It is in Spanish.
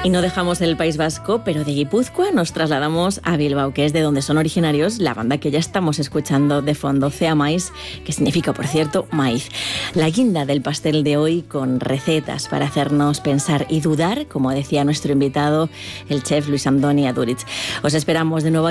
Y no dejamos el País Vasco, pero de Guipúzcoa nos trasladamos a Bilbao, que es de donde son originarios la banda que ya estamos escuchando de fondo, Cea Mais, que significa, por cierto, maíz. La guinda del pastel de hoy con recetas para hacernos pensar y dudar, como decía nuestro invitado, el chef Luis Andoni Aduriz. Os esperamos de nuevo